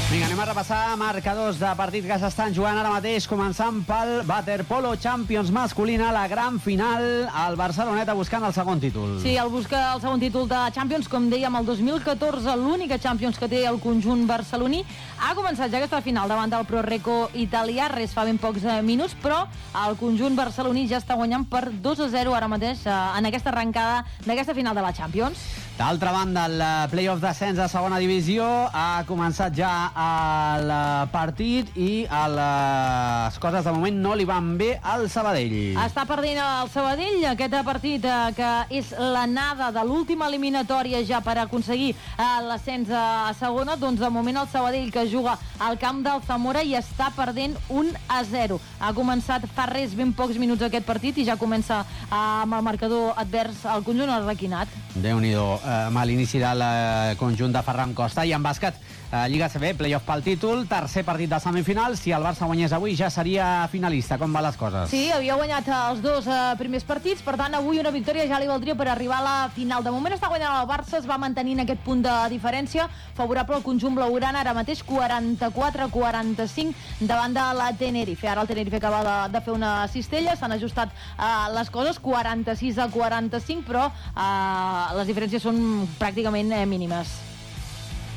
Vinga, anem a repassar marcadors de partits que s'estan jugant ara mateix, començant pel Waterpolo Champions masculina, la gran final, el Barceloneta buscant el segon títol. Sí, el busca el segon títol de Champions, com dèiem, el 2014, l'única Champions que té el conjunt barceloní. Ha començat ja aquesta final davant del Proreco italià, res fa ben pocs minuts, però el conjunt barceloní ja està guanyant per 2-0 ara mateix en aquesta arrencada d'aquesta final de la Champions. D'altra banda, el play-off d'ascens a segona divisió ha començat ja el partit i les coses de moment no li van bé al Sabadell. Està perdent el Sabadell aquest partit que és l'anada de l'última eliminatòria ja per aconseguir l'ascens a segona. Doncs de moment el Sabadell, que juga al camp del Zamora, i està perdent 1-0. Ha començat fa res ben pocs minuts aquest partit i ja comença amb el marcador advers al conjunt arlequinat. Déu-n'hi-do, mal inici del conjunt de Ferran Costa. I en bàsquet, Lliga CB, play-off pel títol, tercer partit de semifinals. Si el Barça guanyés avui ja seria finalista. Com van les coses? Sí, havia guanyat els dos primers partits, per tant avui una victòria ja li valdria per arribar a la final. De moment està guanyant el Barça, es va mantenint aquest punt de diferència favorable al conjunt blaugrana, ara mateix 44-45 davant de la Tenerife. Ara el Tenerife acaba de fer una cistella, s'han ajustat les coses, 46-45, però les diferències són pràcticament mínimes.